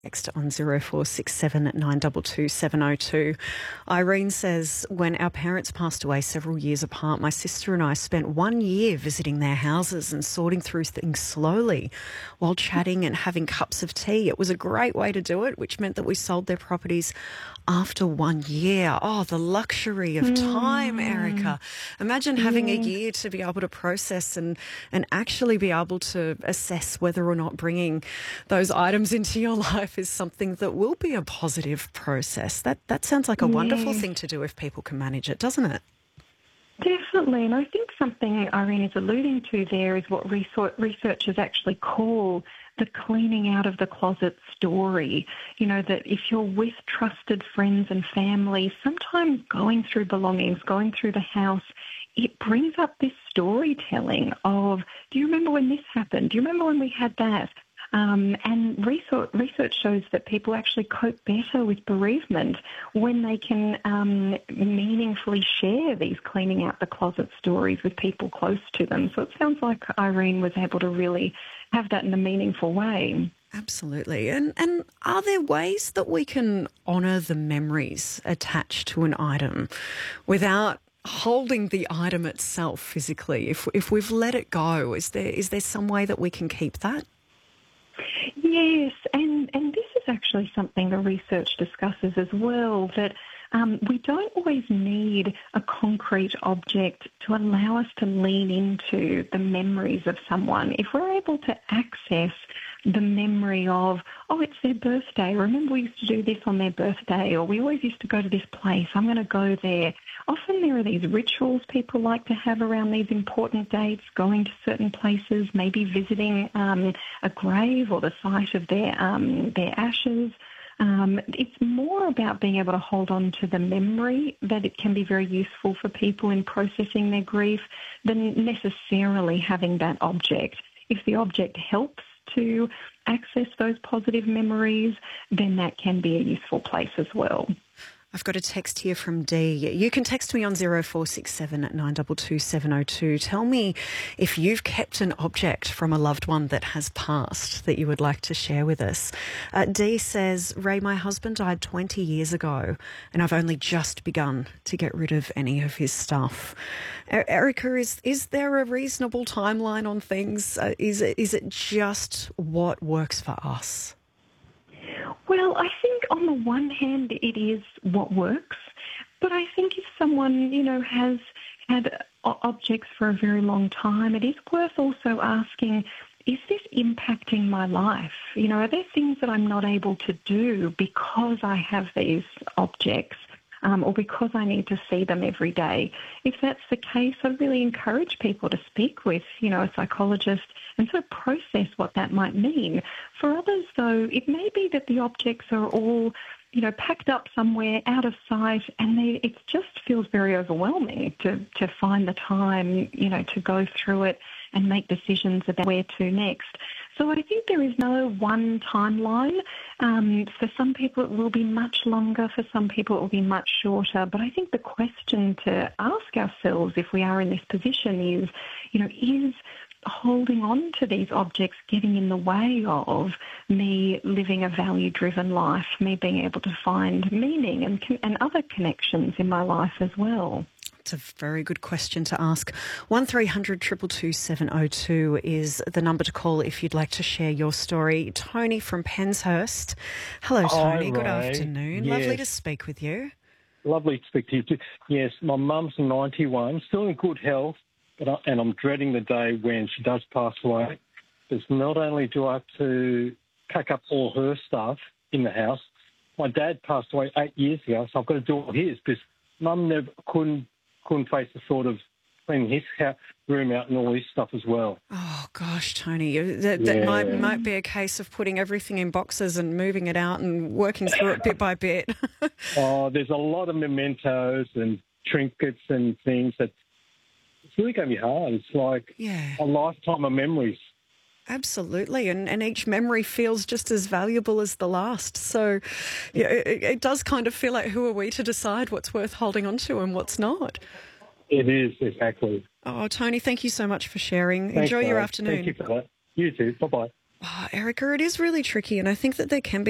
Text on 0467 922 702. Irene says, when our parents passed away several years apart, my sister and I spent 1 year visiting their houses and sorting through things slowly while chatting and having cups of tea. It was a great way to do it, which meant that we sold their properties after 1 year. Oh, the luxury of time, Erica. Imagine having a year to be able to process and actually be able to assess whether or not bringing those items into your life is something that will be a positive process. That sounds like a wonderful thing to do if people can manage it, doesn't it? Definitely, and I think something Irene is alluding to there is what researchers actually call the cleaning out of the closet story. You know, that if you're with trusted friends and family, sometimes going through belongings, going through the house, it brings up this storytelling of, do you remember when this happened? Do you remember when we had that? And research shows that people actually cope better with bereavement when they can meaningfully share these cleaning out the closet stories with people close to them. So it sounds like Irene was able to really have that in a meaningful way. Absolutely. And are there ways that we can honour the memories attached to an item without holding the item itself physically? If we've let it go, is there some way that we can keep that? Yes, and this is actually something the research discusses as well, that we don't always need a concrete object to allow us to lean into the memories of someone. If we're able to access the memory of, oh, it's their birthday, remember we used to do this on their birthday, or we always used to go to this place, I'm going to go there. Often there are these rituals people like to have around these important dates, going to certain places, maybe visiting a grave or the site of their ashes. It's more about being able to hold on to the memory, that it can be very useful for people in processing their grief, than necessarily having that object. If the object helps to access those positive memories, then that can be a useful place as well. I've got a text here from Dee. You can text me on 0467 922 702. Tell me if you've kept an object from a loved one that has passed that you would like to share with us. Dee says, Ray, my husband died 20 years ago and I've only just begun to get rid of any of his stuff. Erica, is there a reasonable timeline on things? Is it just what works for us? Well, I think on the one hand it is what works, but I think if someone, has had objects for a very long time, it is worth also asking, is this impacting my life? Are there things that I'm not able to do because I have these objects? Or because I need to see them every day. If that's the case, I'd really encourage people to speak with, a psychologist and sort of process what that might mean. For others, though, it may be that the objects are all, packed up somewhere out of sight, and it just feels very overwhelming to find the time, to go through it and make decisions about where to next. So I think there is no one timeline. For some people it will be much longer, for some people it will be much shorter. But I think the question to ask ourselves if we are in this position is, is holding on to these objects getting in the way of me living a value-driven life, me being able to find meaning and other connections in my life as well? It's a very good question to ask. 1300 222 702 is the number to call if you'd like to share your story. Tony from Penshurst. Hello, Tony. Hi, good Ray. afternoon. Yes. Lovely to speak with you. Lovely to speak to you too. Yes, my mum's 91, still in good health, and I'm dreading the day when she does pass away. Because not only do I have to pack up all her stuff in the house, my dad passed away 8 years ago, so I've got to do all his, because Mum never couldn't face the thought of cleaning his room out and all his stuff as well. Oh, gosh, Tony, that might be a case of putting everything in boxes and moving it out and working through it bit by bit. There's a lot of mementos and trinkets and things that it's really going to be hard. It's like a lifetime of memories. Absolutely, and each memory feels just as valuable as the last. So it does kind of feel like, who are we to decide what's worth holding on to and what's not? It is, exactly. Oh, Tony, thank you so much for sharing. Thanks, Enjoy your Ray. afternoon. Thank you for that. You too. Bye-bye. Oh, Erica, it is really tricky, and I think that there can be